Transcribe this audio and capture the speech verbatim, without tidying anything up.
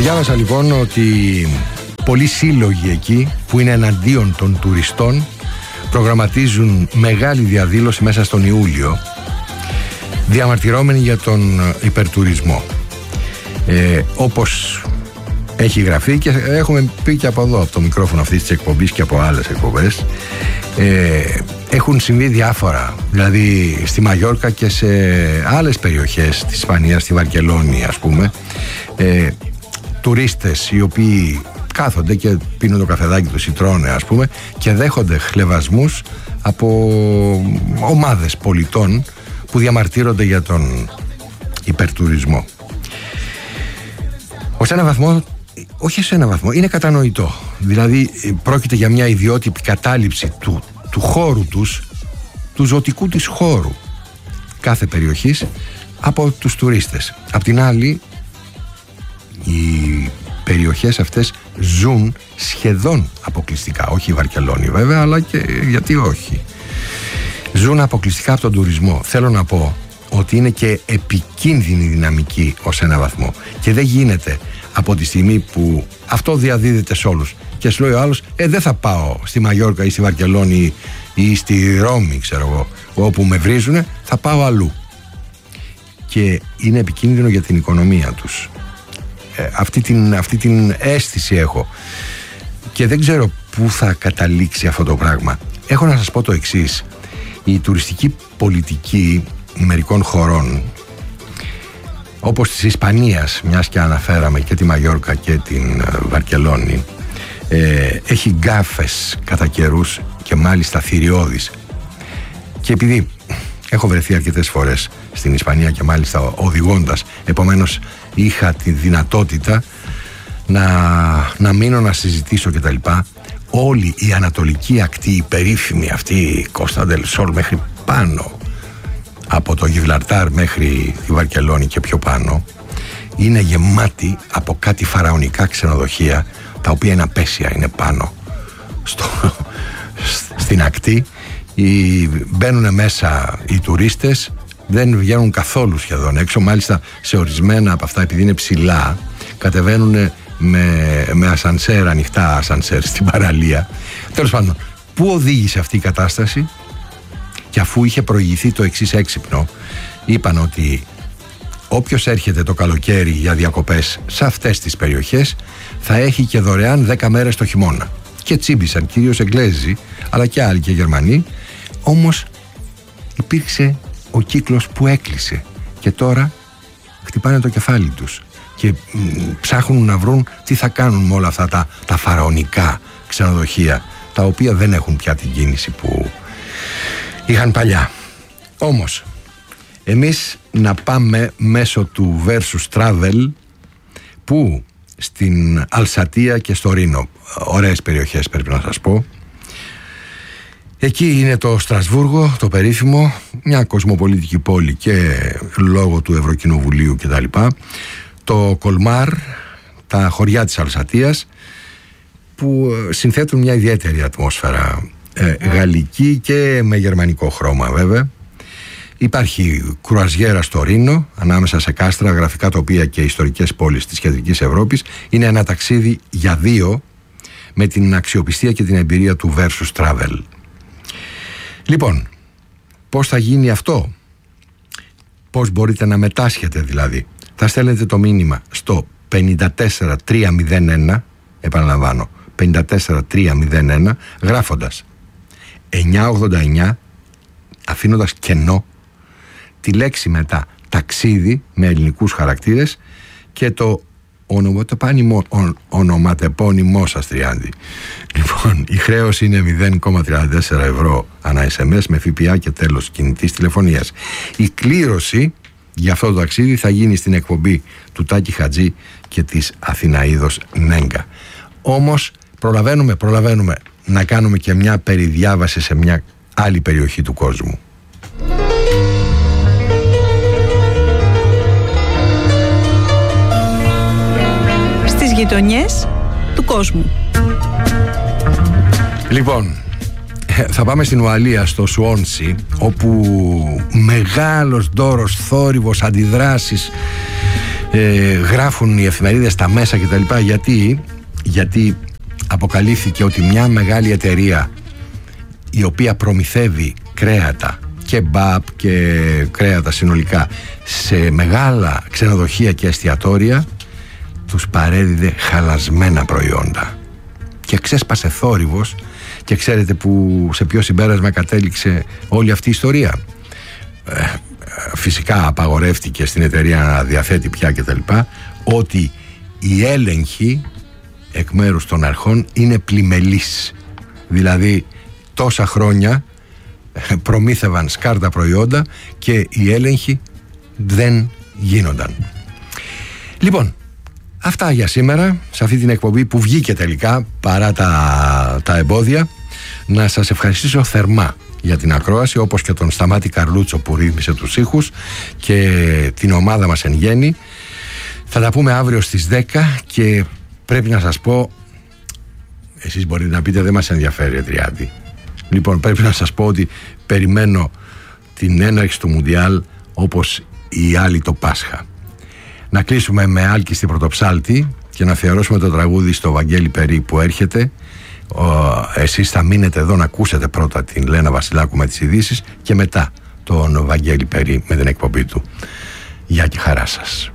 Διάβασα λοιπόν ότι πολλοί σύλλογοι εκεί που είναι εναντίον των τουριστών προγραμματίζουν μεγάλη διαδήλωση μέσα στον Ιούλιο, διαμαρτυρώμενοι για τον υπερτουρισμό. Ε, όπως έχει γραφεί και έχουμε πει και από εδώ, από το μικρόφωνο αυτής της εκπομπής και από άλλες εκπομπές, ε, έχουν συμβεί διάφορα, δηλαδή στη Μαγιόρκα και σε άλλες περιοχές της Ισπανίας, στη Βαρκελόνη ας πούμε, ε, τουρίστες οι οποίοι κάθονται και πίνουν το καφεδάκι τους ή τρώνε ας πούμε και δέχονται χλευασμούς από ομάδες πολιτών που διαμαρτύρονται για τον υπερτουρισμό. Ως ένα βαθμό, όχι σε ένα βαθμό, είναι κατανοητό. Δηλαδή πρόκειται για μια ιδιότυπη κατάληψη του, του χώρου τους, του ζωτικού της χώρου κάθε περιοχής από τους τουρίστες. Απ' την άλλη, οι περιοχές αυτές ζουν σχεδόν αποκλειστικά, όχι η Βαρκελόνη βέβαια, αλλά και γιατί όχι, ζουν αποκλειστικά από τον τουρισμό. Θέλω να πω ότι είναι και επικίνδυνη δυναμική ως ένα βαθμό και δεν γίνεται από τη στιγμή που αυτό διαδίδεται σε όλους και σου λέει ο άλλος, ε δεν θα πάω στη Μαγιόρκα ή στη Βαρκελόνη ή στη Ρώμη, ξέρω εγώ, όπου με βρίζουνε, θα πάω αλλού. Και είναι επικίνδυνο για την οικονομία τους. Ε, αυτή, την, αυτή την αίσθηση έχω και δεν ξέρω πού θα καταλήξει αυτό το πράγμα. Έχω να σας πω το εξής: η τουριστική πολιτική μερικών χωρών όπως της Ισπανίας, μιας και αναφέραμε και τη Μαγιόρκα και την Βαρκελόνη, ε, έχει γκάφες κατά καιρούς και μάλιστα θηριώδεις. Και επειδή έχω βρεθεί αρκετές φορές στην Ισπανία και μάλιστα οδηγώντας, επομένως είχα τη δυνατότητα να, να μείνω να συζητήσω κτλ. Όλη η ανατολική ακτή, η περίφημη αυτή, η Κώστα ντελ Σόλ μέχρι πάνω, από το Γιβραλτάρ μέχρι τη Βαρκελόνη και πιο πάνω, είναι γεμάτη από κάτι φαραωνικά ξενοδοχεία, τα οποία είναι απέσια, είναι πάνω στο, στην ακτή. Οι, μπαίνουν μέσα οι τουρίστες, δεν βγαίνουν καθόλου σχεδόν έξω. Μάλιστα σε ορισμένα από αυτά, επειδή είναι ψηλά, κατεβαίνουν με, με ασανσέρ, ανοιχτά ασανσέρ στην παραλία. Τέλος πάντων, πού οδήγησε αυτή η κατάσταση? Και αφού είχε προηγηθεί το εξής έξυπνο, είπαν ότι όποιος έρχεται το καλοκαίρι για διακοπές σε αυτές τις περιοχές θα έχει και δωρεάν δέκα μέρες το χειμώνα. Και τσίμπησαν κυρίως Εγγλέζοι, αλλά και άλλοι και Γερμανοί. Όμως υπήρξε ο κύκλος που έκλεισε και τώρα χτυπάνε το κεφάλι τους και μ, ψάχνουν να βρουν τι θα κάνουν με όλα αυτά τα, τα φαραωνικά ξενοδοχεία, τα οποία δεν έχουν πια την κίνηση που είχαν παλιά. Όμως εμείς να πάμε μέσω του Versus Travel, που στην Αλσατία και στο Ρήνο, ωραίες περιοχές πρέπει να σας πω. Εκεί είναι το Στρασβούργο, το περίφημο, μια κοσμοπολιτική πόλη και λόγω του Ευρωκοινοβουλίου κτλ. Το Κολμάρ, τα χωριά της Αλσατίας, που συνθέτουν μια ιδιαίτερη ατμόσφαιρα, ε, γαλλική και με γερμανικό χρώμα βέβαια. Υπάρχει κρουαζιέρα στο Ρήνο, ανάμεσα σε κάστρα, γραφικά τοπία και ιστορικές πόλεις της κεντρικής Ευρώπης. Είναι ένα ταξίδι για δύο, με την αξιοπιστία και την εμπειρία του Versus Travel. Λοιπόν, πώς θα γίνει αυτό? Πώς μπορείτε να μετάσχετε δηλαδή? Θα στέλνετε το μήνυμα στο πέντε τέσσερα τρία μηδέν ένα, επαναλαμβάνω, πέντε τέσσερα τρία μηδέν ένα, γράφοντας εννιακόσια ογδόντα εννιά, αφήνοντας κενό, τη λέξη μετά ταξίδι με ελληνικούς χαρακτήρες και το ονοματεπώνυμό σας Τριάντη. Λοιπόν, η χρέωση είναι μηδέν κόμμα τριάντα τέσσερα ευρώ ανά ες εμ ες με ΦΠΑ και τέλος κινητής τηλεφωνίας. Η κλήρωση για αυτό το ταξίδι θα γίνει στην εκπομπή του Τάκη Χατζή και της Αθηναίδος Νέγκα. Όμως προλαβαίνουμε, προλαβαίνουμε να κάνουμε και μια περιδιάβαση σε μια άλλη περιοχή του κόσμου. Στις γειτονιές του κόσμου. Λοιπόν, θα πάμε στην Ουαλία, στο Σουόνσι, όπου μεγάλος ντόρος, θόρυβος, αντιδράσεις, ε, γράφουν οι εφημερίδες, τα μέσα κτλ. Γιατί, γιατί αποκαλύφθηκε ότι μια μεγάλη εταιρεία η οποία προμηθεύει κρέατα και μπαπ και κρέατα συνολικά σε μεγάλα ξενοδοχεία και εστιατόρια τους παρέδιδε χαλασμένα προϊόντα και ξέσπασε θόρυβος. Και ξέρετε που, σε ποιο συμπέρασμα κατέληξε όλη αυτή η ιστορία? ε, Φυσικά απαγορεύτηκε στην εταιρεία να διαθέτει πια κτλ. Ότι οι έλεγχοι εκ μέρους των αρχών είναι πλημελείς. Δηλαδή τόσα χρόνια προμήθευαν σκάρτα προϊόντα και οι έλεγχοι δεν γίνονταν. Λοιπόν, αυτά για σήμερα, σε αυτή την εκπομπή που βγήκε τελικά παρά τα, τα εμπόδια. Να σας ευχαριστήσω θερμά για την ακρόαση, όπως και τον Σταμάτη Καρλούτσο που ρύθμισε τους ήχους και την ομάδα μας εν γέννη. Θα τα πούμε αύριο στις δέκα και πρέπει να σας πω, εσείς μπορείτε να πείτε δεν μας ενδιαφέρει Εδριάτη. Λοιπόν, πρέπει να σας πω ότι περιμένω την έναρξη του Μουντιάλ όπως οι άλλοι το Πάσχα. Να κλείσουμε με Άλκη Πρωτοψάλτη και να αφιερώσουμε το τραγούδι στο Βαγγέλη Περί που έρχεται. Ο, εσείς θα μείνετε εδώ να ακούσετε πρώτα την Λένα Βασιλάκου με τις ειδήσεις και μετά τον Βαγγέλη Περί με την εκπομπή του. Γεια και χαρά σας.